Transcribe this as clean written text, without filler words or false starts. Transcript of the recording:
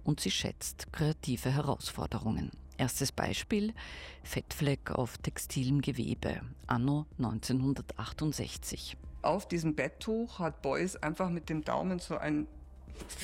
und sie schätzt kreative Herausforderungen. Erstes Beispiel: Fettfleck auf textilem Gewebe, anno 1968. Auf diesem Betttuch hat Beuys einfach mit dem Daumen so ein